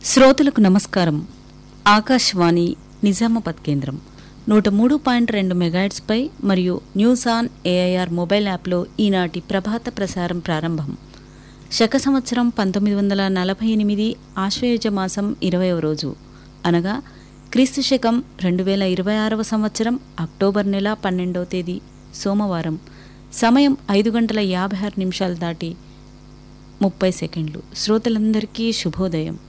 శ్రోతలకు నమస్కారం. ఆకాశవాణి నిజామాబాద్ కేంద్రం 103.2 మెగాహెర్ట్జ్పై మరియు న్యూస్ ఆన్ ఏఐఆర్ మొబైల్ యాప్లో ఈనాటి ప్రభాత ప్రసారం ప్రారంభం. శక సంవత్సరం 1948 ఆశ్వయుజ మాసం 20వ రోజు అనగా క్రీస్తు శకం 2026వ సంవత్సరం అక్టోబర్ నెల 12వ తేదీ సోమవారం. సమయం 5:56 దాటి 30 సెకండ్లు. శ్రోతలందరికీ శుభోదయం.